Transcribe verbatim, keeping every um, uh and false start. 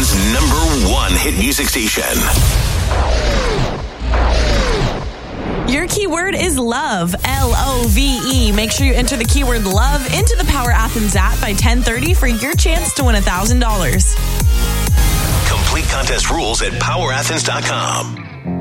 Athens' number one hit music station. Your keyword is love, L O V E. Make sure you enter the keyword love into the Power Athens app by ten thirty for your chance to win one thousand dollars. Complete contest rules at power athens dot com.